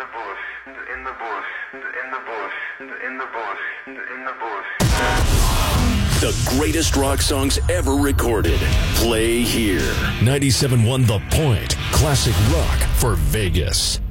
The greatest rock songs ever recorded. Play here. 97.1 The Point. Classic rock for Vegas.